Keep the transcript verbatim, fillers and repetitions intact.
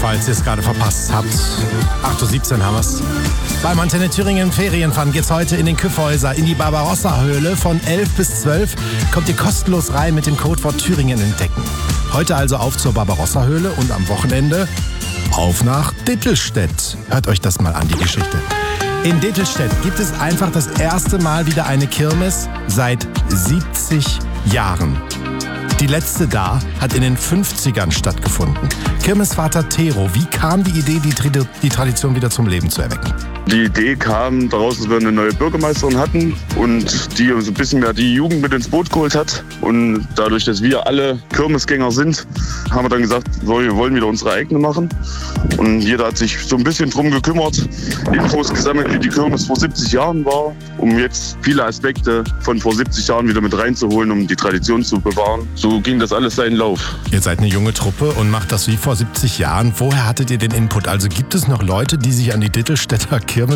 falls ihr es gerade verpasst habt. acht Uhr siebzehn haben wir's. Beim Antenne Thüringen Ferienfun geht's heute in den Kyffhäuser, in die Barbarossa-Höhle. Von elf bis zwölf kommt ihr kostenlos rein mit dem Codewort Thüringen entdecken. Heute also auf zur Barbarossa-Höhle und am Wochenende auf nach Dittelstedt. Hört euch das mal an, die Geschichte. In Dittelstedt gibt es einfach das erste Mal wieder eine Kirmes seit siebzig Jahren. Die letzte da hat in den fünfzigern stattgefunden. Kirmesvater Tero, wie kam die Idee, die, Tri- die Tradition wieder zum Leben zu erwecken? Die Idee kam daraus, dass wir eine neue Bürgermeisterin hatten und die so ein bisschen mehr die Jugend mit ins Boot geholt hat. Und dadurch, dass wir alle Kirmesgänger sind, haben wir dann gesagt, wir wollen wieder unsere eigene machen. Und jeder hat sich so ein bisschen drum gekümmert, Infos gesammelt, wie die Kirmes vor siebzig Jahren war, um jetzt viele Aspekte von vor siebzig Jahren wieder mit reinzuholen, um die Tradition zu bewahren. So ging das alles seinen Lauf. Ihr seid eine junge Truppe und macht das wie vor siebzig Jahren. Woher hattet ihr den Input? Also gibt es noch Leute, die sich an die Dittelstädter Kirmes